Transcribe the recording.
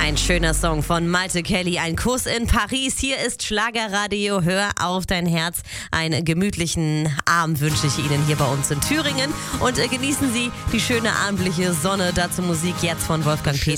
Ein schöner Song von Malte Kelly, ein Kuss in Paris. Hier ist Schlagerradio, hör auf dein Herz. Einen gemütlichen Abend wünsche ich Ihnen hier bei uns in Thüringen. Und genießen Sie die schöne abendliche Sonne. Dazu Musik jetzt von Wolfgang Petri.